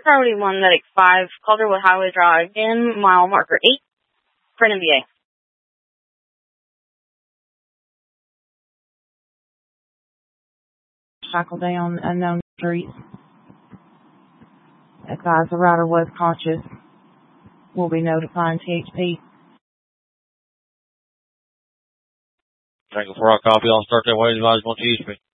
Priority 1, Medic 5, Calderwood Highway Drive, in mile marker 8, for an MBA. Shackle down unknown streets. Advise the rider was conscious. We'll be notifying THP. Tango 4, copy. I'll start that way. Advise on THP.